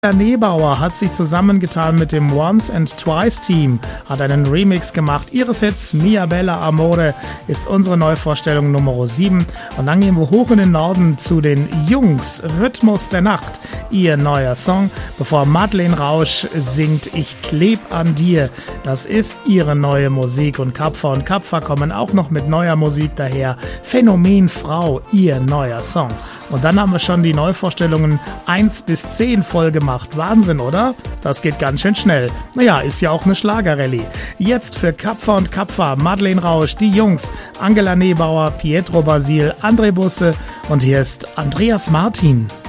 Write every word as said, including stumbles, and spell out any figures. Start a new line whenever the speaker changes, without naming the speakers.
Neebauer hat sich zusammengetan mit dem Once and Twice Team, hat einen Remix gemacht. Ihres Hits Mia Bella Amore ist unsere Neuvorstellung Nummer sieben. Und dann gehen wir hoch in den Norden zu den Jungs. Rhythmus der Nacht, ihr neuer Song. Bevor Madeleine Rausch singt Ich kleb an dir, das ist ihre neue Musik. Und Kapfer und Kapfer kommen auch noch mit neuer Musik daher. Phänomen Frau, ihr neuer Song. Und dann haben wir schon die Neuvorstellungen eins bis zehn voll gemacht. Wahnsinn, oder? Das geht ganz schön schnell. Naja, ist ja auch eine Schlagerrallye. Jetzt für Kapfer und Kapfer, Madeleine Rausch, die Jungs, Angela Neebauer, Pietro Basil, André Busse und hier ist Andreas Martin.